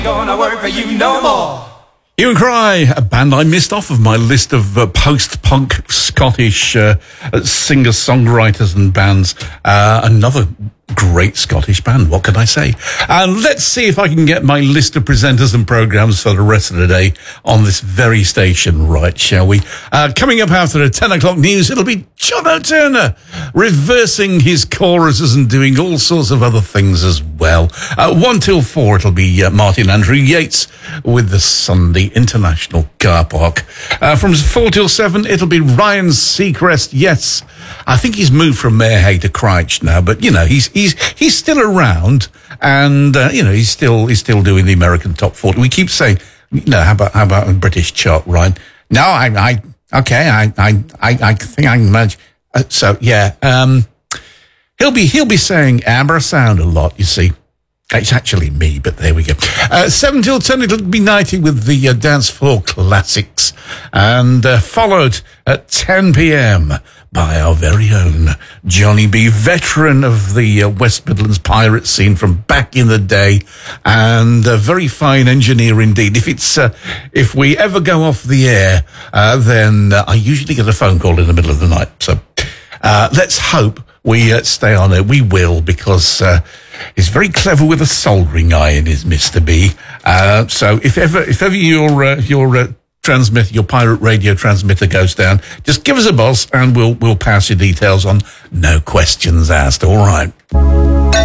Gonna work for you no more. Hue and Cry, a band I missed off of my list of post-punk Scottish singer-songwriters and bands. Another great Scottish band, what can I say? And let's see if I can get my list of presenters and programs for the rest of the day on this very station, right, shall we? Coming up after the 10 o'clock news, it'll be John O'Turner reversing his choruses and doing all sorts of other things as well. 1 till 4, it'll be Martin Andrew Yates with the Sunday International Car Park. From 4 till 7, it'll be Ryan Seacrest. Yes, I think he's moved from Marehay to Crouch now, but, you know, he's still around, and, you know, he's still doing the American Top 40. We keep saying, you know, how about a British chart, Ryan? No, I think I can manage. So, yeah, he'll be saying Amber Sound a lot, you see. It's actually me, but there we go. 7 till 10, it'll be 90 with the Dance Floor Classics, and followed at 10 p.m. by our very own Johnny B, veteran of the West Midlands pirate scene from back in the day, and a very fine engineer indeed. If we ever go off the air, then I usually get a phone call in the middle of the night. So let's hope we stay on it. We will, because he's very clever with a soldering iron, is Mr. B. So if ever your pirate radio transmitter goes down, just give us a buzz and we'll pass your details on. No questions asked. All right.